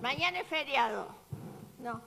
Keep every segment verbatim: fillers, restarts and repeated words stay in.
Mañana es feriado. No.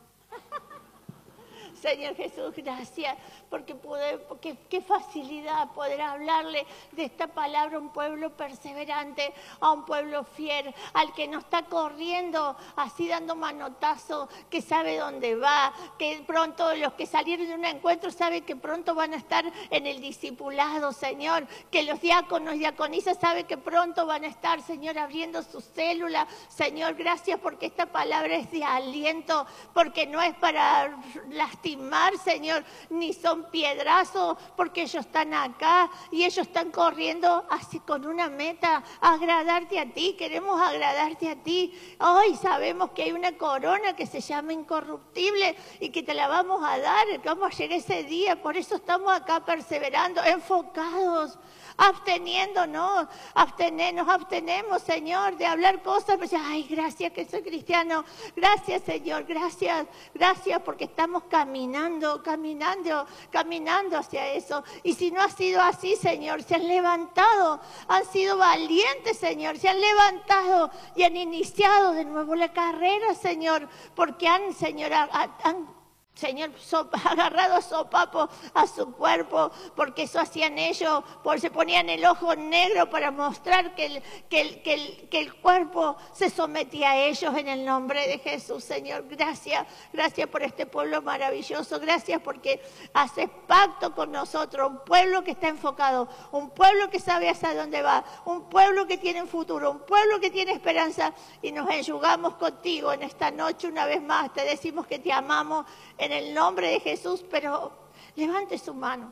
Señor Jesús, gracias, porque pude, porque qué facilidad poder hablarle de esta palabra a un pueblo perseverante, a un pueblo fiel, al que no está corriendo así dando manotazo, que sabe dónde va, que pronto los que salieron de un encuentro saben que pronto van a estar en el discipulado, Señor, que los diáconos y diaconisas saben que pronto van a estar, Señor, abriendo su célula. Señor, gracias porque esta palabra es de aliento, porque no es para lastimar, Señor, ni son piedrazos, porque ellos están acá y ellos están corriendo así con una meta, agradarte a ti, queremos agradarte a ti. Hoy sabemos que hay una corona que se llama incorruptible y que te la vamos a dar, que vamos a llegar ese día, por eso estamos acá perseverando, enfocados, absteniéndonos, abstener, nos abstenemos, Señor, de hablar cosas, pero ay, gracias que soy cristiano, gracias, Señor, gracias, gracias porque estamos caminando, caminando, caminando hacia eso. Y si no ha sido así, Señor, se han levantado, han sido valientes, Señor, se han levantado y han iniciado de nuevo la carrera, Señor, porque han, Señor, han Señor, so, agarrado a sopapo a su cuerpo, porque eso hacían ellos, porque se ponían el ojo negro para mostrar que el, que, el, que, el, que el cuerpo se sometía a ellos en el nombre de Jesús, Señor. Gracias, gracias por este pueblo maravilloso, gracias porque haces pacto con nosotros, un pueblo que está enfocado, un pueblo que sabe hacia dónde va, un pueblo que tiene un futuro, un pueblo que tiene esperanza, y nos enyugamos contigo en esta noche una vez más, te decimos que te amamos, en el nombre de Jesús, pero levante su mano.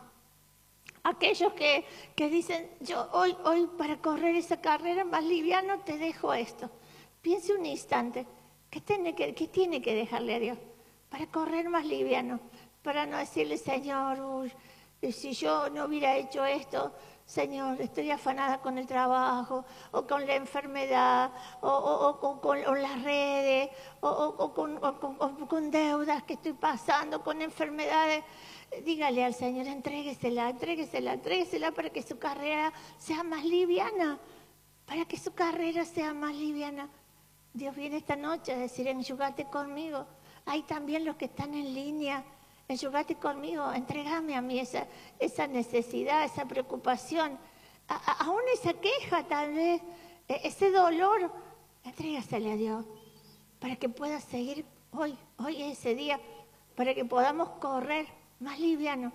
Aquellos que, que dicen, yo hoy, hoy para correr esa carrera más liviano te dejo esto. Piense un instante, ¿qué tiene que, qué tiene que dejarle a Dios? Para correr más liviano, para no decirle, Señor, uy, si yo no hubiera hecho esto, Señor, estoy afanada con el trabajo, o con la enfermedad, o, o, o, con, con o las redes, o, o, o, con, o, con, o con deudas que estoy pasando, con enfermedades. Dígale al Señor, entréguesela, entréguesela, entréguesela para que su carrera sea más liviana, para que su carrera sea más liviana. Dios viene esta noche a decir, enjugate conmigo. Hay también los que están en línea. Enjugate conmigo, entrégame a mí esa, esa necesidad, esa preocupación, a, a, aún esa queja tal vez, ese dolor, entrégasele a Dios para que pueda seguir hoy, hoy es ese día, para que podamos correr más liviano,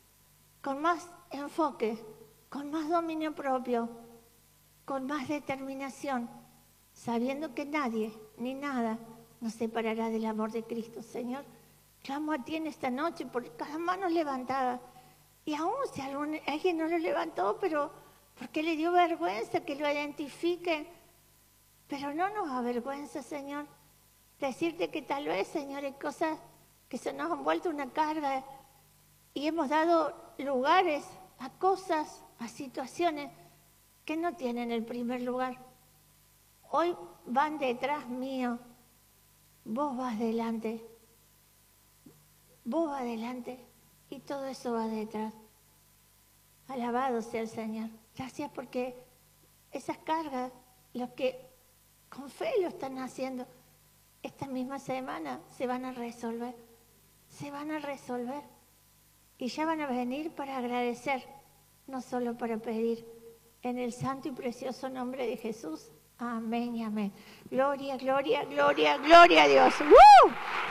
con más enfoque, con más dominio propio, con más determinación, sabiendo que nadie ni nada nos separará del amor de Cristo, Señor. Clamo a ti en esta noche por cada mano levantada. Y aún si algún, alguien no lo levantó, pero porque le dio vergüenza que lo identifiquen. Pero no nos avergüenza, Señor, decirte que tal vez, Señor, hay cosas que se nos han vuelto una carga y hemos dado lugares a cosas, a situaciones que no tienen el primer lugar. Hoy van detrás mío, vos vas delante. Vos va adelante y todo eso va detrás. Alabado sea el Señor. Gracias porque esas cargas, los que con fe lo están haciendo, esta misma semana se van a resolver. Se van a resolver. Y ya van a venir para agradecer, no solo para pedir. En el santo y precioso nombre de Jesús. Amén y amén. Gloria, gloria, gloria, gloria a Dios. ¡Woo!